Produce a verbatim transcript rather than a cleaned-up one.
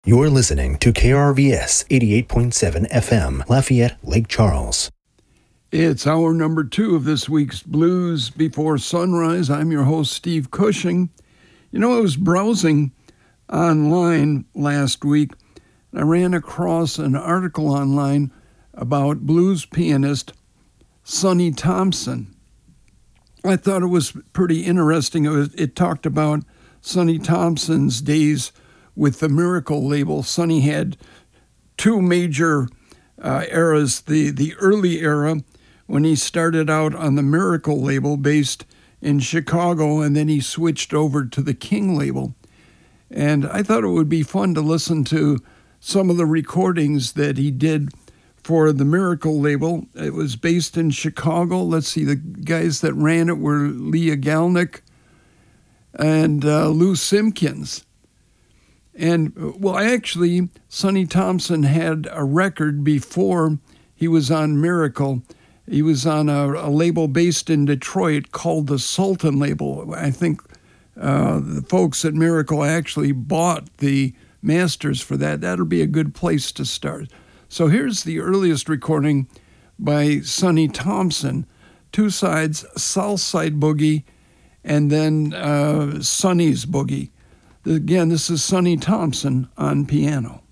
You're listening to K R V S eighty-eight point seven F M, Lafayette, Lake Charles. It's hour number two of this week's Blues Before Sunrise. I'm your host, Steve Cushing. You know, I was browsing online last week, and I ran across an article online about blues pianist Sonny Thompson. I thought it was pretty interesting. It, was, it talked about Sonny Thompson's days with the Miracle label. Sonny had two major uh, eras. The, the early era, when he started out on the Miracle label based in Chicago, and then he switched over to the King label. And I thought it would be fun to listen to some of the recordings that he did for the Miracle label. It was based in Chicago. Let's see, the guys that ran it were Leah Galnick and uh, Lou Simpkins. And, well, actually, Sonny Thompson had a record before he was on Miracle. He was on a, a label based in Detroit called the Sultan label. I think uh, the folks at Miracle actually bought the masters for that. That'll be a good place to start. So here's the earliest recording by Sonny Thompson. Two sides, South Side Boogie, and then uh, Sonny's Boogie. Again, this is Sonny Thompson on piano.